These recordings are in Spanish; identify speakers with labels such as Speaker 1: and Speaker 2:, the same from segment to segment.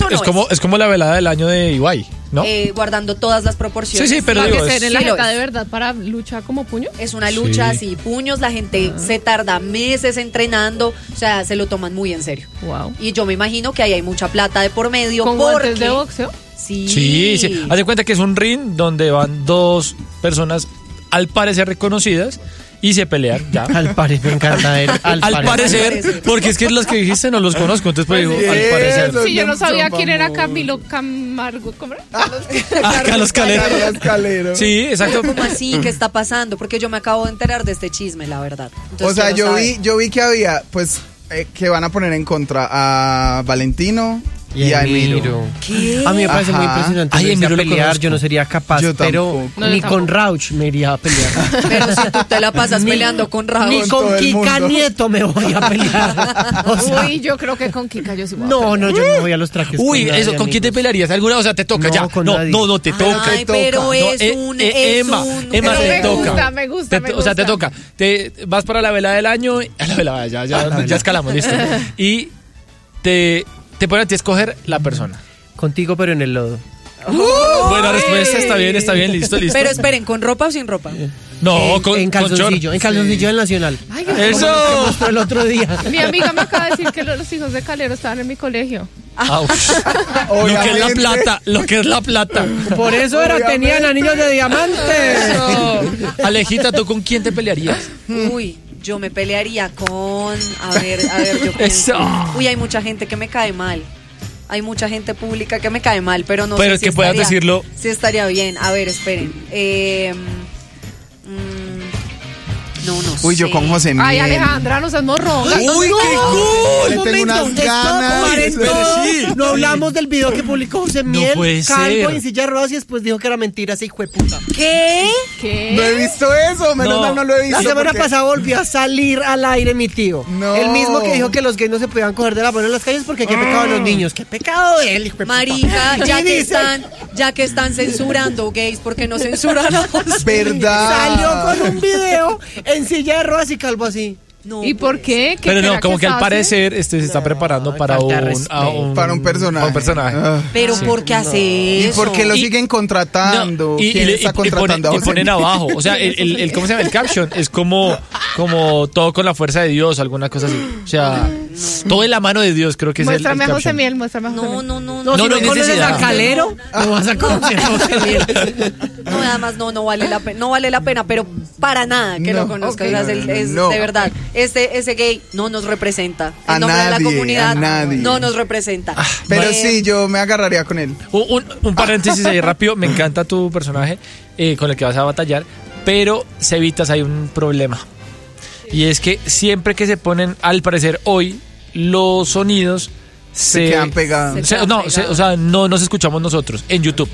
Speaker 1: es como la velada del año de Ibai, ¿no?
Speaker 2: Guardando todas las proporciones.
Speaker 1: Sí, pero
Speaker 3: ¿Para
Speaker 1: digo,
Speaker 3: que se den la
Speaker 2: sí lo
Speaker 3: jeta
Speaker 2: es.
Speaker 3: de verdad para lucha como puño?
Speaker 2: Es una lucha así, puños, la gente se tarda meses entrenando, o sea, se lo toman muy en serio.
Speaker 3: Wow.
Speaker 2: Y yo me imagino que ahí hay mucha plata de por medio.
Speaker 3: ¿Con
Speaker 2: porque
Speaker 3: guantes de boxeo?
Speaker 2: Sí.
Speaker 1: Haz de cuenta que es un ring donde van dos personas al parecer reconocidas y se pelean, ya.
Speaker 4: Al parecer, me encanta él.
Speaker 1: Al parecer, porque es que los que dijiste no los conozco, entonces pues digo, al parecer.
Speaker 3: Sí, yo no sabía quién era Camilo Camargo. ¿Cómo era?
Speaker 1: Carlos Calero.
Speaker 5: Carlos Calero.
Speaker 1: Sí, exacto.
Speaker 2: ¿Cómo así? ¿Qué está pasando? Porque yo me acabo de enterar de este chisme, la verdad. Entonces,
Speaker 5: O sea,
Speaker 2: quiero saber.
Speaker 5: yo vi que había, pues, que van a poner en contra a Valentino y a Emiro.
Speaker 2: ¿Qué?
Speaker 4: A mí me parece muy
Speaker 5: Ajá.
Speaker 4: impresionante.
Speaker 1: Ay,
Speaker 4: Yo
Speaker 1: Emiro
Speaker 4: a
Speaker 1: lo
Speaker 4: pelear,
Speaker 1: conozco.
Speaker 4: yo no sería capaz,
Speaker 5: Yo
Speaker 4: pero
Speaker 5: tampoco.
Speaker 3: No, yo
Speaker 4: ni
Speaker 3: tampoco.
Speaker 4: con Rauch me iría a pelear.
Speaker 2: Pero si tú te la pasas
Speaker 4: Ni-
Speaker 2: peleando con Raúl.
Speaker 4: Ni
Speaker 5: Con
Speaker 4: con
Speaker 5: todo el
Speaker 4: Kika
Speaker 5: mundo.
Speaker 4: Nieto me voy a pelear. O sea,
Speaker 3: Uy, yo creo que con Kika yo sí voy a
Speaker 4: no,
Speaker 3: pelear.
Speaker 4: yo me voy a los trajes.
Speaker 1: Uy,
Speaker 4: nadie,
Speaker 1: eso, ¿con quién te
Speaker 4: amigos.
Speaker 1: pelearías? ¿Alguna? O sea, te toca
Speaker 4: No,
Speaker 1: ya.
Speaker 4: con
Speaker 1: No,
Speaker 4: nadie.
Speaker 1: no, te toca.
Speaker 2: Ay, pero
Speaker 1: No,
Speaker 2: es
Speaker 1: Emma,
Speaker 2: un...
Speaker 1: Emma,
Speaker 3: Pero
Speaker 1: te
Speaker 3: me
Speaker 1: toca.
Speaker 3: gusta, me gusta, me
Speaker 1: O sea, te
Speaker 3: gusta.
Speaker 1: toca. Te vas para la velada del año. A la velada, ya escalamos, listo. Y te ponen a ti a escoger la persona.
Speaker 4: Contigo, pero en el lodo.
Speaker 1: Buena respuesta, está bien, listo.
Speaker 2: Pero esperen, ¿con ropa o sin ropa?
Speaker 1: No, con
Speaker 4: en
Speaker 1: con
Speaker 4: calzoncillo,
Speaker 1: short.
Speaker 4: en calzoncillo del Nacional.
Speaker 3: Ay, qué
Speaker 1: ¡Eso!
Speaker 4: Me mostró el otro día.
Speaker 3: Mi amiga me acaba de decir que los hijos de Calero estaban en mi colegio.
Speaker 1: Auch. Lo que es la
Speaker 5: Obviamente.
Speaker 1: plata, lo que es la plata.
Speaker 4: Por eso tenían anillos de diamante.
Speaker 1: Eso. Alejita, ¿tú con quién te pelearías?
Speaker 2: Uy, yo me pelearía con... A ver, yo pienso.
Speaker 1: Eso.
Speaker 2: Uy, hay mucha gente que me cae mal. Hay mucha gente pública que me cae mal, pero no
Speaker 1: Pero
Speaker 2: sé
Speaker 1: es
Speaker 2: si
Speaker 1: que puedas
Speaker 2: estaría-
Speaker 1: decirlo.
Speaker 2: Sí estaría bien. A ver, esperen. No
Speaker 5: Uy,
Speaker 2: sé.
Speaker 5: yo con José Miel.
Speaker 3: Ay, Alejandra, no seas morronga.
Speaker 1: ¡Uy, qué cool!
Speaker 5: Le tengo unas ganas.
Speaker 1: Pero sí.
Speaker 4: No hablamos del video que publicó José
Speaker 1: No
Speaker 4: Miel,
Speaker 1: puede
Speaker 4: calvo
Speaker 1: ser.
Speaker 4: en silla de ruedas y después dijo que era mentira ese hijo de puta.
Speaker 2: ¿Qué?
Speaker 3: ¿Qué?
Speaker 5: No he visto eso, menos mal no lo he visto.
Speaker 4: La semana
Speaker 5: porque-
Speaker 4: pasada volvió a salir al aire mi tío.
Speaker 5: No.
Speaker 4: El mismo que dijo que los gays no se podían coger de la mano en las calles porque qué pecado de los niños. Qué pecado de él, hijo de puta.
Speaker 2: Marica,
Speaker 4: Y dice,
Speaker 2: ya que están censurando gays, ¿por qué no censuran a José?
Speaker 5: Verdad.
Speaker 4: Salió con un video en silla de ruedas y calvo así.
Speaker 2: No,
Speaker 3: ¿Y por qué? ¿Qué
Speaker 1: Pero no,
Speaker 3: será
Speaker 1: como que al
Speaker 3: hace?
Speaker 1: parecer se está preparando para
Speaker 4: falta de
Speaker 1: un
Speaker 4: respeto.
Speaker 5: Para un personaje. Ah.
Speaker 2: Pero ¿por qué hace
Speaker 5: ¿Y
Speaker 2: eso?
Speaker 5: por qué lo
Speaker 1: Y-
Speaker 5: siguen contratando?
Speaker 1: No,
Speaker 5: ¿Quién está contratando a
Speaker 1: y
Speaker 5: José
Speaker 1: ponen
Speaker 5: Miel?
Speaker 1: abajo. O sea, el ¿cómo se llama? El caption es como todo con la fuerza de Dios, alguna cosa así. O sea, todo en la mano de Dios, creo que es el
Speaker 3: Muéstrame a José
Speaker 1: caption.
Speaker 3: Miel, muéstrame a José
Speaker 2: No,
Speaker 3: Miel.
Speaker 2: no
Speaker 4: No,
Speaker 1: No,
Speaker 4: si
Speaker 1: no
Speaker 4: no
Speaker 1: hay
Speaker 4: conoces
Speaker 1: necesidad.
Speaker 4: a Calero, no vas a conocer a José Miel.
Speaker 2: No, además no vale la pena, no vale la pena, pero para nada que
Speaker 5: No,
Speaker 2: lo conozcas.
Speaker 5: ok.
Speaker 2: O sea, es
Speaker 5: No.
Speaker 2: de verdad, ese gay no nos representa.
Speaker 5: A
Speaker 2: En nombre de la
Speaker 5: nadie,
Speaker 2: comunidad
Speaker 5: a nadie.
Speaker 2: no nos representa.
Speaker 5: Pero
Speaker 2: Eh,
Speaker 5: sí, yo me agarraría con él.
Speaker 1: Un paréntesis ahí rápido. Me encanta tu personaje con el que vas a batallar, pero Cevitas, hay un problema. Y es que siempre que se ponen, al parecer hoy, los sonidos
Speaker 5: Se quedan pegados.
Speaker 2: Se quedan
Speaker 1: o sea, no nos escuchamos nosotros en YouTube.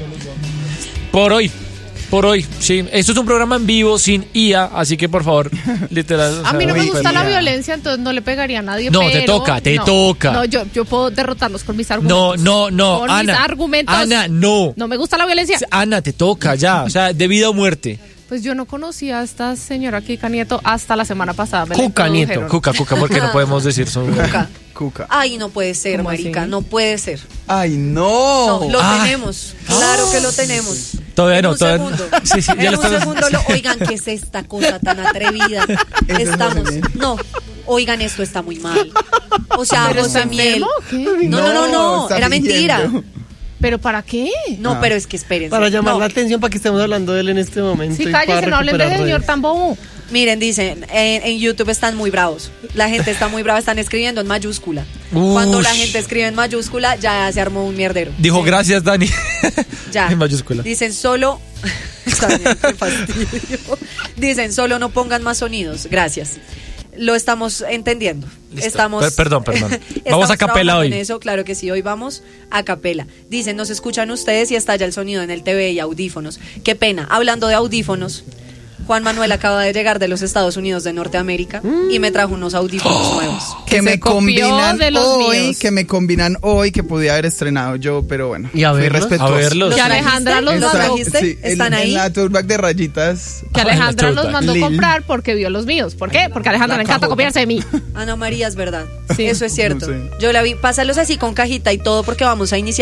Speaker 1: Por hoy, sí. Esto es un programa en vivo sin IA, así que por favor, literal. o
Speaker 3: A
Speaker 1: sea,
Speaker 3: mí no me
Speaker 5: Uy,
Speaker 3: gusta la
Speaker 5: mira.
Speaker 3: violencia, entonces no le pegaría a nadie.
Speaker 1: No,
Speaker 3: pero
Speaker 1: te toca, te
Speaker 3: no.
Speaker 1: toca.
Speaker 3: No, yo puedo derrotarlos con mis
Speaker 1: No,
Speaker 3: argumentos. Con
Speaker 1: Ana.
Speaker 3: mis argumentos.
Speaker 1: Ana, no.
Speaker 3: No me gusta la violencia.
Speaker 1: Ana, te toca ya. O sea, de vida o muerte.
Speaker 3: Pues yo no conocía a esta señora Kika Nieto hasta la semana pasada. Me la
Speaker 4: Cuca Nieto.
Speaker 3: introdujeron.
Speaker 1: Cuca, porque no podemos decir su.
Speaker 5: Cuca.
Speaker 2: Ay, no puede ser,
Speaker 3: ¿Cómo
Speaker 2: marica,
Speaker 3: así?
Speaker 2: no puede ser.
Speaker 5: Ay, no.
Speaker 2: No, lo
Speaker 1: Ay.
Speaker 2: tenemos. Claro que lo tenemos.
Speaker 1: Todavía
Speaker 2: En
Speaker 1: no,
Speaker 2: un
Speaker 1: todavía
Speaker 2: segundo.
Speaker 1: no. Sí, ya
Speaker 2: En
Speaker 1: lo
Speaker 2: un
Speaker 1: estamos-
Speaker 2: segundo oigan, ¿qué es esta cosa tan atrevida?
Speaker 5: Eso es
Speaker 2: Estamos.
Speaker 5: José Miel.
Speaker 2: No, oigan, esto está muy mal. O sea,
Speaker 3: ¿Pero está
Speaker 2: José Miel.
Speaker 3: enfermo o qué?
Speaker 2: No,
Speaker 5: está
Speaker 2: era mentira.
Speaker 5: fingiendo.
Speaker 3: ¿Pero para qué?
Speaker 2: No, pero es que espérense.
Speaker 4: Para llamar
Speaker 2: No.
Speaker 4: la atención para que estemos hablando de él en este momento.
Speaker 3: Sí,
Speaker 4: y para
Speaker 3: cállese, no hablen de
Speaker 4: recuperar
Speaker 3: ese señor
Speaker 4: redes.
Speaker 3: tan bobo.
Speaker 2: Miren, dicen, en YouTube están muy bravos. La gente está muy brava, están escribiendo en mayúscula.
Speaker 1: Ush.
Speaker 2: Cuando la gente escribe en mayúscula, ya se armó un mierdero.
Speaker 1: Dijo, gracias, Dani.
Speaker 2: Ya.
Speaker 1: En mayúscula.
Speaker 2: Dicen solo. Está bien, qué fastidio. Dicen solo no pongan más sonidos. Gracias. Lo estamos entendiendo.
Speaker 1: Listo.
Speaker 2: Estamos.
Speaker 1: Perdón.
Speaker 2: estamos
Speaker 1: Vamos a capela
Speaker 2: trabajando
Speaker 1: hoy.
Speaker 2: en eso, claro que sí. Hoy vamos a capela. Dicen, nos escuchan ustedes y estalla el sonido en el TV y audífonos. Qué pena. Hablando de audífonos, Juan Manuel acaba de llegar de los Estados Unidos de Norteamérica y me trajo unos audífonos nuevos.
Speaker 5: Que
Speaker 3: se
Speaker 5: me
Speaker 3: copió
Speaker 5: combinan
Speaker 3: de los
Speaker 5: hoy,
Speaker 3: míos.
Speaker 5: que me combinan hoy, que podía haber estrenado yo, pero bueno.
Speaker 4: ¿Y a
Speaker 5: fui
Speaker 4: verlos?
Speaker 5: respetuoso.
Speaker 1: A verlos.
Speaker 2: ¿Los
Speaker 3: Que Alejandra
Speaker 2: trajiste?
Speaker 3: los
Speaker 2: ¿Los
Speaker 3: mandó.
Speaker 2: trajiste?
Speaker 5: Sí,
Speaker 2: ¿Están
Speaker 5: en
Speaker 2: ahí?
Speaker 5: la tote bag de rayitas.
Speaker 3: Que Alejandra
Speaker 1: chuta.
Speaker 3: los mandó
Speaker 5: Lil.
Speaker 3: comprar porque vio los míos. ¿Por qué? Porque a Alejandra
Speaker 5: La
Speaker 3: le encanta
Speaker 5: cajota.
Speaker 3: copiarse de mí.
Speaker 2: Ana María, es verdad.
Speaker 3: Sí.
Speaker 2: Eso es cierto.
Speaker 5: No sé.
Speaker 2: Yo la vi. Pásalos así con cajita y todo porque vamos a iniciar